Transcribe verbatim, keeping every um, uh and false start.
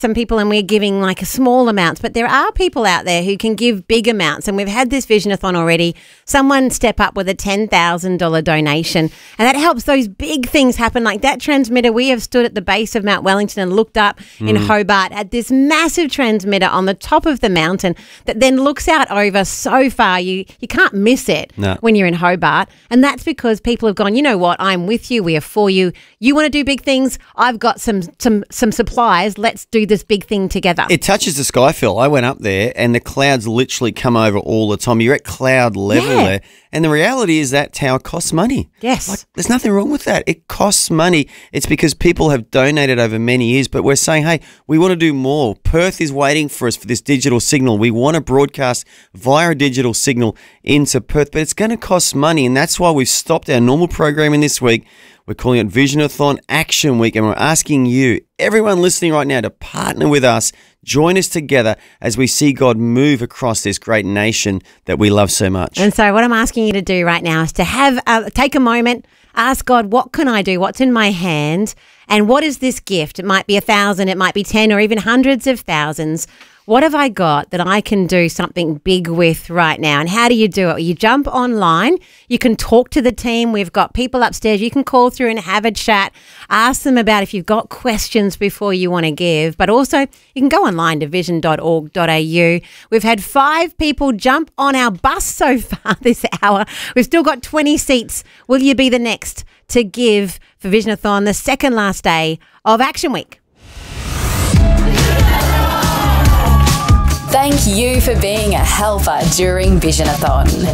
some people and we're giving like a small amounts, but there are people out there who can give big amounts, and we've had this Visionathon already. Someone step up with a ten thousand dollars donation, and that helps those big things happen. Like that transmitter, we have stood at the base of Mount Wellington and looked up mm. in Hobart at this massive transmitter on the top of the mountain that then looks out over so far. You you can't miss it no. when you're in Hobart, and that's because people have gone, you know what, I'm with you, we are for you. You want to do big things, I've got some some some supplies, let's do this big thing together. It touches the sky, Phil. I went up there and the clouds literally come over all the time. You're at cloud level yeah. there. And the reality is that tower costs money. Yes. Like, there's nothing wrong with that. It costs money. It's because people have donated over many years, but we're saying, hey, we want to do more. Perth is waiting for us for this digital signal. We want to broadcast via a digital signal into Perth, but it's going to cost money, and that's why we've stopped our normal programming this week. We're calling it Visionathon Action Week, and we're asking you, everyone listening right now, to partner with us. Join us together as we see God move across this great nation that we love so much. And so what I'm asking you to do right now is to have uh, take a moment, ask God, what can I do? What's in my hand? And what is this gift? It might be a thousand, it might be ten, or even hundreds of thousands. What have I got that I can do something big with right now? And how do you do it? You jump online. You can talk to the team. We've got people upstairs. You can call through and have a chat. Ask them about if you've got questions before you want to give. But also, you can go online to vision dot org dot a u. We've had five people jump on our bus so far this hour. We've still got twenty seats. Will you be the next to give for Visionathon, the second last day of Action Week? Thank you for being a helper during Visionathon.